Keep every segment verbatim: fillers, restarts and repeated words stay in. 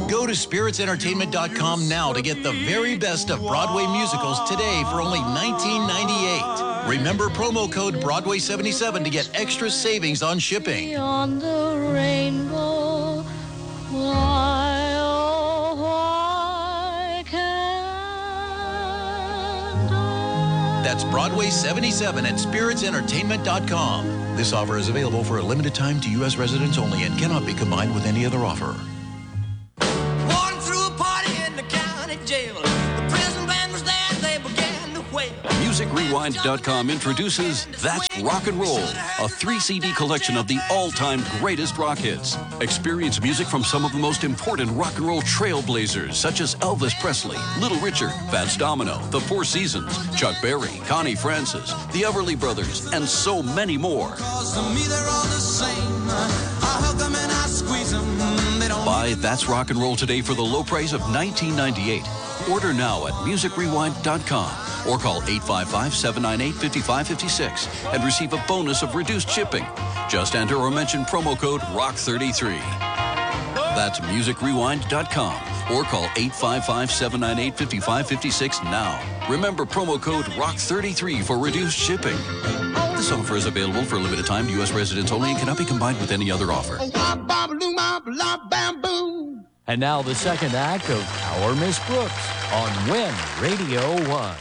Go to spirits entertainment dot com now to get the very best of Broadway musicals today for only nineteen ninety-eight. Remember promo code Broadway seventy-seven to get extra savings on shipping. Beyond the rainbow, why, oh, why can't I? That's Broadway seventy-seven at spirits entertainment dot com. This offer is available for a limited time to U S residents only and cannot be combined with any other offer. Walking through a party in the county jail. The prison band was there, they began to wail. music rewind dot com introduces That's Rock and Roll, a three C D collection of the all-time greatest rock hits. Experience music from some of the most important rock and roll trailblazers, such as Elvis Presley, Little Richard, Fats Domino, The Four Seasons, Chuck Berry, Connie Francis, the Everly Brothers, and so many more. Buy That's Rock and Roll today for the low price of nineteen ninety-eight. Order now at music rewind dot com or call eight five five, seven nine eight, five five five six and receive a bonus of reduced shipping. Just enter or mention promo code rock thirty-three. That's music rewind dot com or call eight five five, seven nine eight, five five five six now. Remember promo code rock thirty-three for reduced shipping. This offer is available for a limited time to U S residents only and cannot be combined with any other offer. And now the second act of Our Miss Brooks on When Radio Was.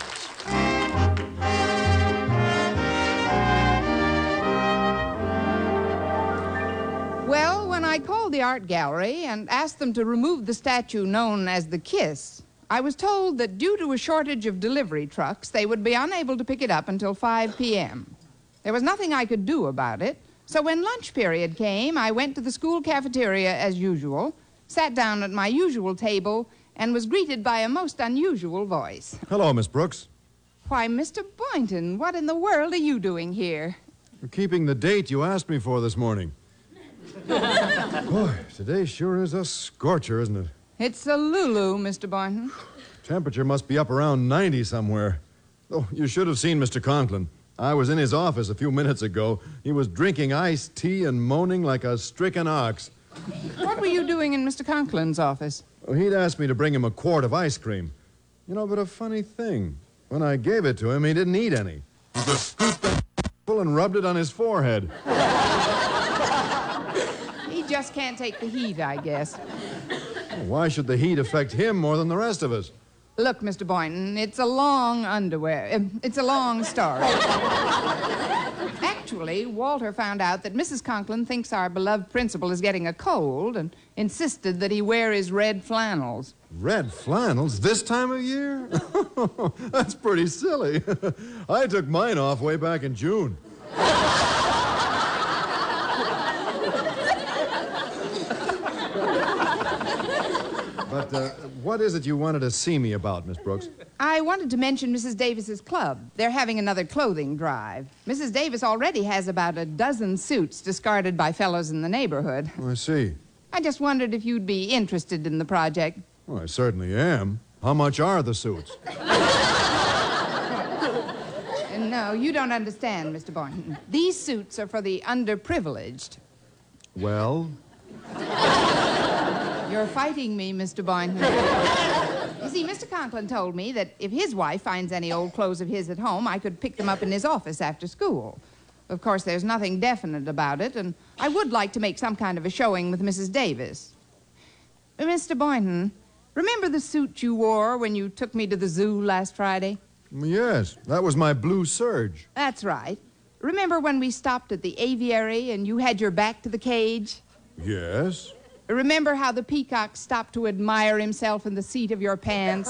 Well, when I called the art gallery and asked them to remove the statue known as the Kiss, I was told that due to a shortage of delivery trucks, they would be unable to pick it up until five p.m. There was nothing I could do about it, so when lunch period came, I went to the school cafeteria as usual, sat down at my usual table, and was greeted by a most unusual voice. Hello, Miss Brooks. Why, Mister Boynton, what in the world are you doing here? We're keeping the date you asked me for this morning. Boy, today sure is a scorcher, isn't it? It's a Lulu, Mister Boynton. Temperature must be up around ninety somewhere. Oh, you should have seen Mister Conklin. I was in his office a few minutes ago. He was drinking iced tea and moaning like a stricken ox. What were you doing in Mister Conklin's office? Well, he'd asked me to bring him a quart of ice cream. You know, but a funny thing. When I gave it to him, he didn't eat any. He just scooped that full and rubbed it on his forehead. He just can't take the heat, I guess. Why should the heat affect him more than the rest of us? Look, Mister Boynton, it's a long underwear. uh, It's a long story. Actually, Walter found out that Missus Conklin thinks our beloved principal is getting a cold and insisted that he wear his red flannels. Red flannels this time of year? That's pretty silly. I took mine off way back in June. But uh, what is it you wanted to see me about, Miss Brooks? I wanted to mention Missus Davis's club. They're having another clothing drive. Missus Davis already has about a dozen suits discarded by fellows in the neighborhood. Oh, I see. I just wondered if you'd be interested in the project. Well, I certainly am. How much are the suits? Uh, no, you don't understand, Mister Boynton. These suits are for the underprivileged. Well? You're fighting me, Mister Boynton. You see, Mister Conklin told me that if his wife finds any old clothes of his at home, I could pick them up in his office after school. Of course, there's nothing definite about it, and I would like to make some kind of a showing with Missus Davis. Mister Boynton, remember the suit you wore when you took me to the zoo last Friday? Yes, that was my blue serge. That's right. Remember when we stopped at the aviary and you had your back to the cage? Yes. Remember how the peacock stopped to admire himself in the seat of your pants?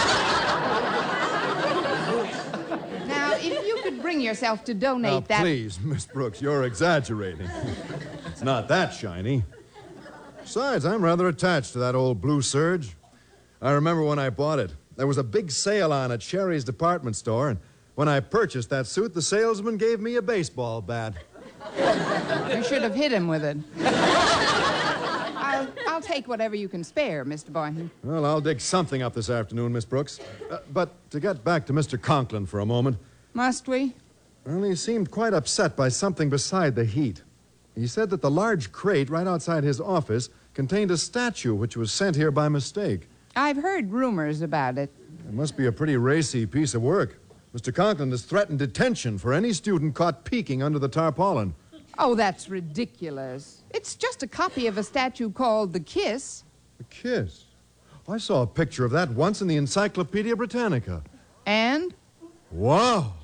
Now, if you could bring yourself to donate now, that... please, Miss Brooks, you're exaggerating. It's not that shiny. Besides, I'm rather attached to that old blue serge. I remember when I bought it. There was a big sale on at Sherry's department store, and when I purchased that suit, the salesman gave me a baseball bat. You should have hit him with it. I'll, I'll take whatever you can spare, Mister Boynton. Well, I'll dig something up this afternoon, Miss Brooks. Uh, but to get back to Mister Conklin for a moment. Must we? Well, he seemed quite upset by something beside the heat. He said that the large crate right outside his office contained a statue which was sent here by mistake. I've heard rumors about it. It must be a pretty racy piece of work. Mister Conklin has threatened detention for any student caught peeking under the tarpaulin. Oh, that's ridiculous. It's just a copy of a statue called The Kiss. The Kiss? I saw a picture of that once in the Encyclopedia Britannica. And? Wow!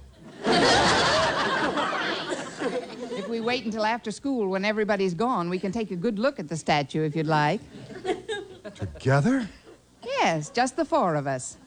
If we wait until after school when everybody's gone, we can take a good look at the statue if you'd like. Together? Yes, just the four of us.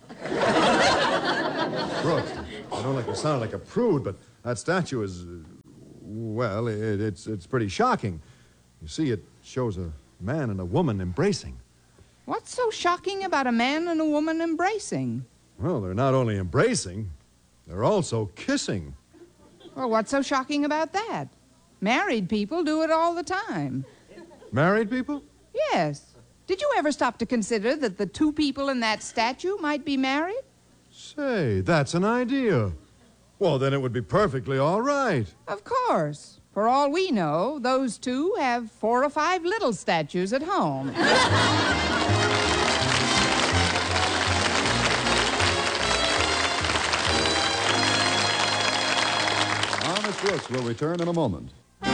Brooks, I don't like to sound like a prude, but that statue is, uh, well, it, it's, it's pretty shocking. You see, it shows a man and a woman embracing. What's so shocking about a man and a woman embracing? Well, they're not only embracing, they're also kissing. Well, what's so shocking about that? Married people do it all the time. Married people? Yes. Did you ever stop to consider that the two people in that statue might be married? Say, that's an idea. Well, then it would be perfectly all right. Of course. For all we know, those two have four or five little statues at home. Miss Brooks will return in a moment.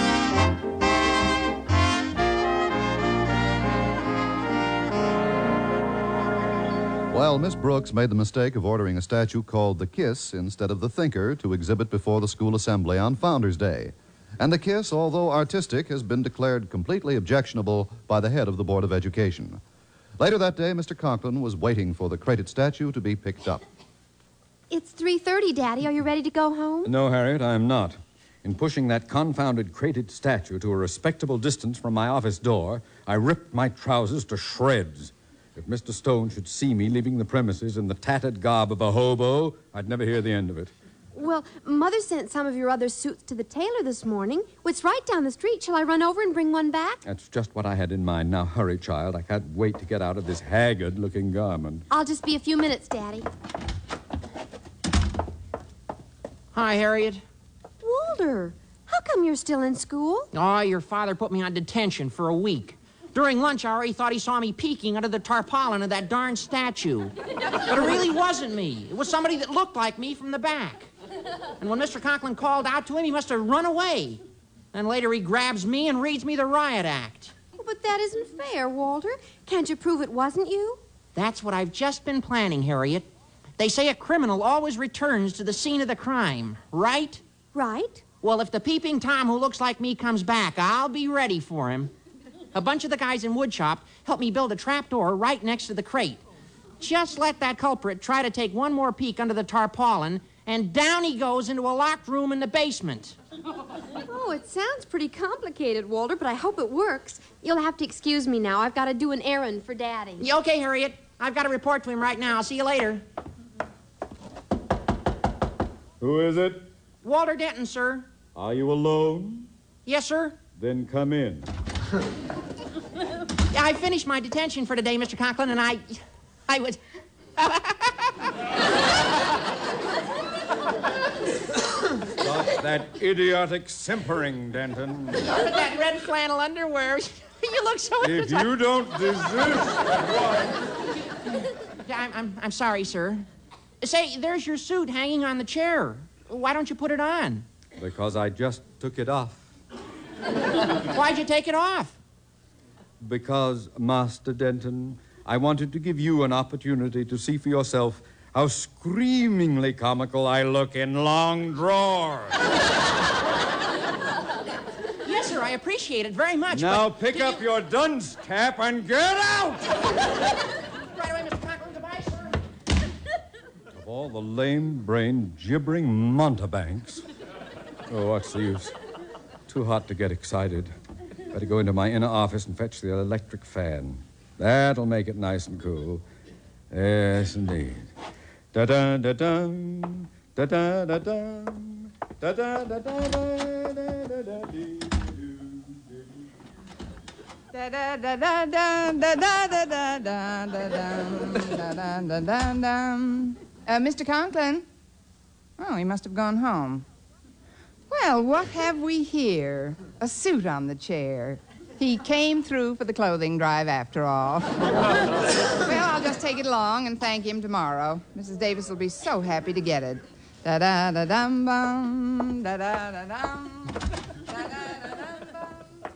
Well, Miss Brooks made the mistake of ordering a statue called The Kiss instead of The Thinker to exhibit before the school assembly on Founders Day. And The Kiss, although artistic, has been declared completely objectionable by the head of the Board of Education. Later that day, Mister Conklin was waiting for the crated statue to be picked up. It's three thirty, Daddy. Are you ready to go home? No, Harriet, I am not. In pushing that confounded crated statue to a respectable distance from my office door, I ripped my trousers to shreds. If Mister Stone should see me leaving the premises in the tattered garb of a hobo, I'd never hear the end of it. Well, Mother sent some of your other suits to the tailor this morning. It's right down the street. Shall I run over and bring one back? That's just what I had in mind. Now, hurry, child. I can't wait to get out of this haggard-looking garment. I'll just be a few minutes, Daddy. Hi, Harriet. Walter, how come you're still in school? Oh, your father put me on detention for a week. During lunch hour, he thought he saw me peeking under the tarpaulin of that darn statue. But it really wasn't me. It was somebody that looked like me from the back. And when Mister Conklin called out to him, he must have run away. And later he grabs me and reads me the riot act. But that isn't fair, Walter. Can't you prove it wasn't you? That's what I've just been planning, Harriet. They say a criminal always returns to the scene of the crime, right? Right. Well, if the peeping Tom who looks like me comes back, I'll be ready for him. A bunch of the guys in woodshop helped me build a trapdoor right next to the crate. Just let that culprit try to take one more peek under the tarpaulin, and down he goes into a locked room in the basement. Oh, it sounds pretty complicated, Walter, but I hope it works. You'll have to excuse me now. I've got to do an errand for Daddy. Yeah, okay, Harriet. I've got to report to him right now. I'll see you later. Who is it? Walter Denton, sir. Are you alone? Yes, sir. Then come in. Yeah, I finished my detention for today, Mister Conklin, and I... I was... Stop that idiotic simpering, Denton. But that red flannel underwear... You look so... If you don't desist... I'm, I'm, I'm sorry, sir. Say, there's your suit hanging on the chair. Why don't you put it on? Because I just took it off. Why'd you take it off? Because, Master Denton, I wanted to give you an opportunity to see for yourself how screamingly comical I look in long drawers. Yes, sir, I appreciate it very much. Now but pick up you... your dunce cap and get out! Right away, Mister Conklin. Goodbye, sir. Of all the lame-brained, gibbering mountebanks. Oh, what's the use? Too hot to get excited. Better go into my inner office and fetch the electric fan. That'll make it nice and cool. Yes, indeed. Da-da, da-dum, da-da, da-dum, da-da, da-da, da-da-da-da-dee. Da da da da da da da da da da da da da da da. Uh, Mister Conklin? Oh, he must have gone home. Well, what have we here? A suit on the chair. He came through for the clothing drive after all. Well, I'll just take it along and thank him tomorrow. Missus Davis will be so happy to get it. Da-da-da-dum-bum, da-da-da-dum, da-da-da-dum-bum.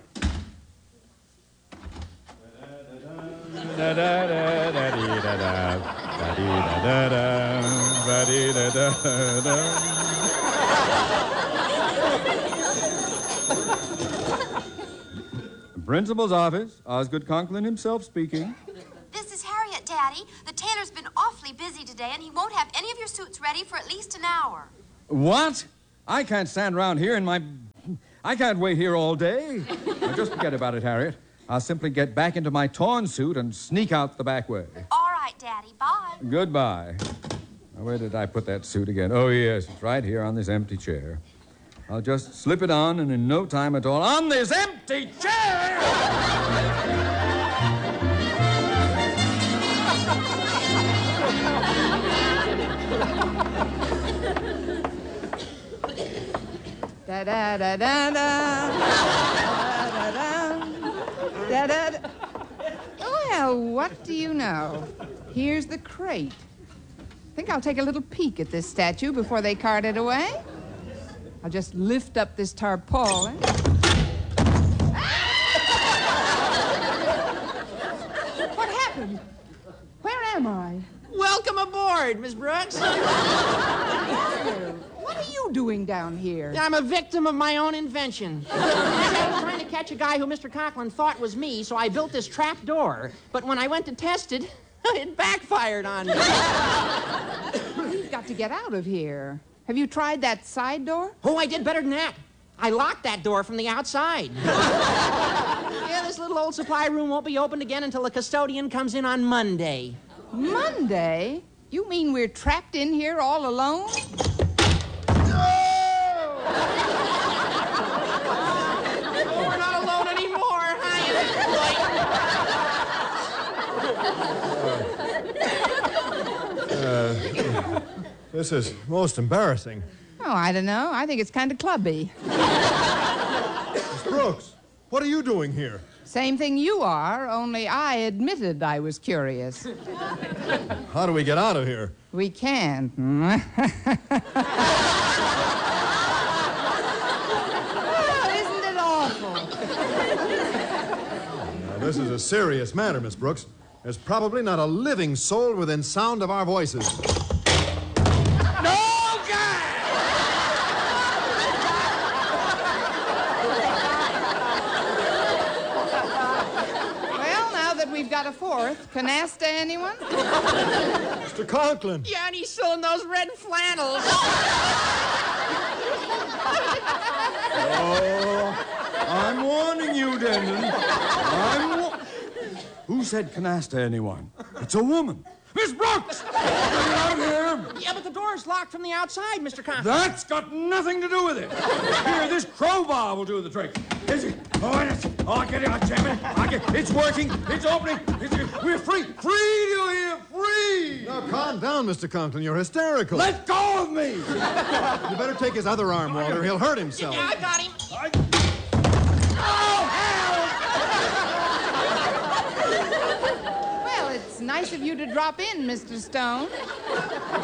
Principal's office. Osgood Conklin himself speaking. This is Harriet, Daddy. The tailor's been awfully busy today, and he won't have any of your suits ready for at least an hour. What? I can't stand around here in my... I can't wait here all day. Now, just forget about it, Harriet. I'll simply get back into my torn suit and sneak out the back way. All right, Daddy. Bye. Goodbye. Now, where did I put that suit again? Oh, yes, it's right here on this empty chair. I'll just slip it on, and in no time at all, on this empty chair! Da da da da da. Da da da da. Well, what do you know? Here's the crate. Think I'll take a little peek at this statue before they cart it away? I'll just lift up this tarpaulin. What happened? Where am I? Welcome aboard, Miss Brooks. What are you doing down here? I'm a victim of my own invention. I was trying to catch a guy who Mister Conklin thought was me, so I built this trap door. But when I went to test it, it backfired on me. You've got to get out of here. Have you tried that side door? Oh, I did better than that. I locked that door from the outside. Yeah, this little old supply room won't be opened again until the custodian comes in on Monday. Monday? You mean we're trapped in here all alone? Oh, we're not alone anymore. Uh, this is most embarrassing. Oh, I don't know. I think it's kind of clubby. Miss Brooks, what are you doing here? Same thing you are, only I admitted I was curious. How do we get out of here? We can. Oh, isn't it awful? Now, this is a serious matter, Miss Brooks. There's probably not a living soul within sound of our voices. Got a fourth. Canasta, anyone? Mister Conklin. Yeah, and he's still in those red flannels. Oh, I'm warning you, Denton. I'm wa- Who said canasta, anyone? It's a woman. Miss Brooks! Get out of here! Yeah, but the door's locked from the outside, Mister Conklin. That's got nothing to do with it. Here, this crowbar will do the trick. Is it? Oh, it's, oh, I get it. I jam it. I get, it's working. It's opening. It's, we're free. Free, do you hear? Free! Now, calm down, Mister Conklin. You're hysterical. Let go of me! You better take his other arm, Walter. He'll hurt himself. Yeah, I got him. I... Oh, hell! Well, it's nice of you to drop in, Mister Stone.